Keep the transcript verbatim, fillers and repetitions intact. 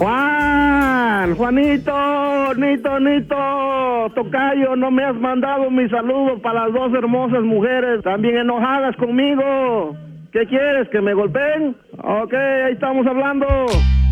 Juan, Juanito, Nito, Nito, tocayo, no me has mandado mis saludos para las dos hermosas mujeres, también enojadas conmigo. ¿Qué quieres, que me golpeen? Ok, ahí estamos hablando.